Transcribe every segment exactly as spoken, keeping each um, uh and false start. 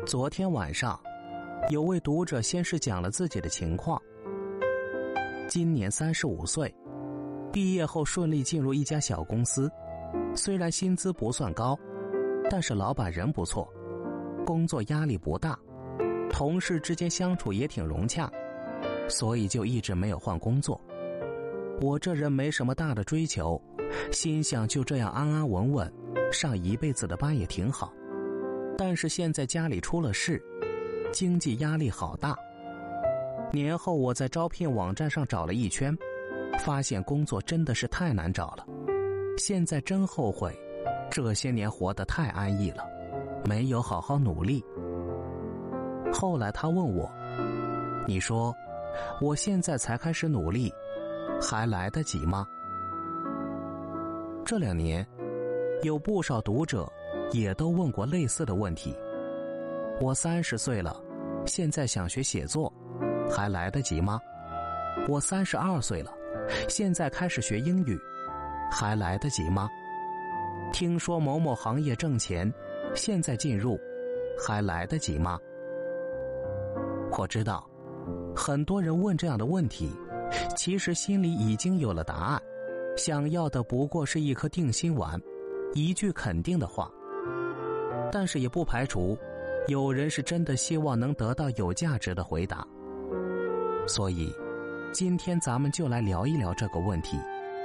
昨天晚上，有位读者先是讲了自己的情况。今年三十五岁，毕业后顺利进入一家小公司，虽然薪资不算高，但是老板人不错，工作压力不大，同事之间相处也挺融洽，所以就一直没有换工作。我这人没什么大的追求，心想就这样安安稳稳上一辈子的班也挺好。但是现在家里出了事，经济压力好大。年后我在招聘网站上找了一圈，发现工作真的是太难找了。现在真后悔这些年活得太安逸了，没有好好努力。后来他问我，你说我现在才开始努力，还来得及吗？这两年有不少读者也都问过类似的问题。我三十岁了，现在想学写作，还来得及吗？我三十二岁了，现在开始学英语，还来得及吗？听说某某行业挣钱，现在进入，还来得及吗？我知道，很多人问这样的问题，其实心里已经有了答案，想要的不过是一颗定心丸，一句肯定的话。但是也不排除有人是真的希望能得到有价值的回答。所以今天咱们就来聊一聊这个问题。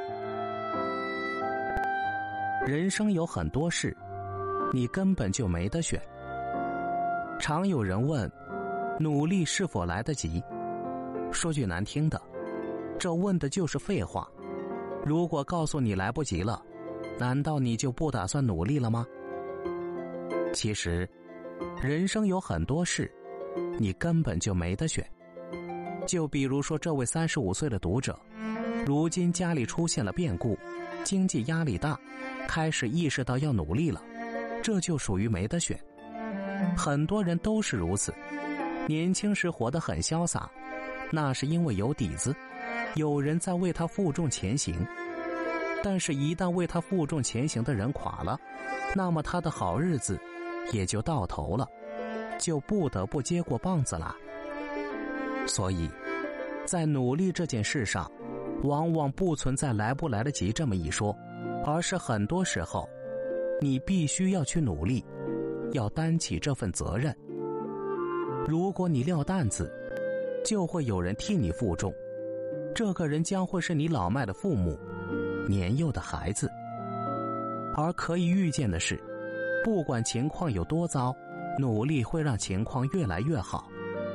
人生有很多事，你根本就没得选。常有人问，努力是否来得及？说句难听的，这问的就是废话。如果告诉你来不及了，难道你就不打算努力了吗？其实人生有很多事你根本就没得选。就比如说这位三十五岁的读者，如今家里出现了变故，经济压力大，开始意识到要努力了，这就属于没得选。很多人都是如此，年轻时活得很潇洒，那是因为有底子，有人在为他负重前行。但是一旦为他负重前行的人垮了，那么他的好日子也就到头了，就不得不接过棒子来。所以在努力这件事上，往往不存在来不来得及这么一说，而是很多时候你必须要去努力，要担起这份责任。如果你撂担子，就会有人替你负重，这个人将会是你老迈的父母，年幼的孩子。而可以预见的是，不管情况有多糟，努力会让情况越来越好。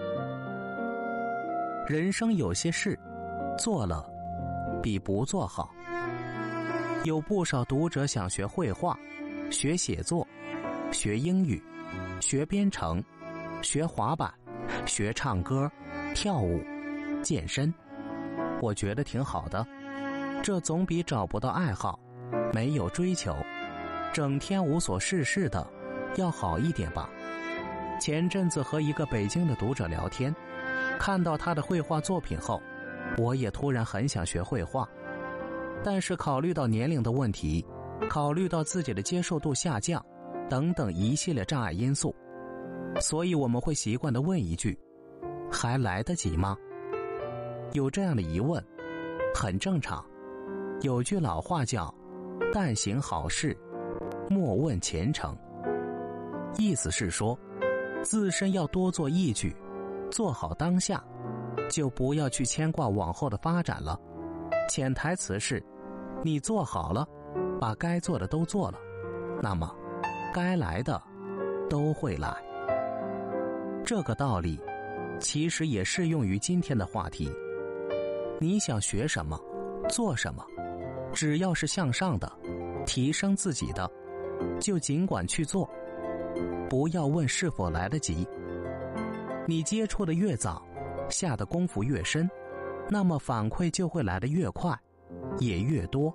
人生有些事做了比不做好。有不少读者想学绘画，学写作，学英语，学编程，学滑板，学唱歌，跳舞，健身。我觉得挺好的，这总比找不到爱好，没有追求，整天无所事事的要好一点吧。前阵子和一个北京的读者聊天，看到他的绘画作品后，我也突然很想学绘画。但是考虑到年龄的问题，考虑到自己的接受度下降等等一系列障碍因素，所以我们会习惯地问一句，还来得及吗？有这样的疑问很正常。有句老话叫但行好事，莫问前程。意思是说，自身要多做一举，做好当下，就不要去牵挂往后的发展了。潜台词是，你做好了，把该做的都做了，那么该来的都会来。这个道理其实也适用于今天的话题。你想学什么，做什么，只要是向上的，提升自己的，就尽管去做，不要问是否来得及。你接触的越早，下的功夫越深，那么反馈就会来得越快，也越多。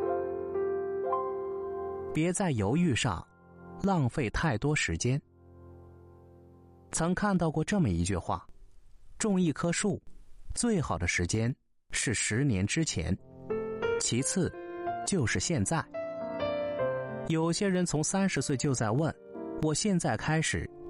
别在犹豫上浪费太多时间。曾看到过这么一句话，种一棵树，最好的时间是十年之前，其次就是现在。有些人从三十岁就在问，我现在开始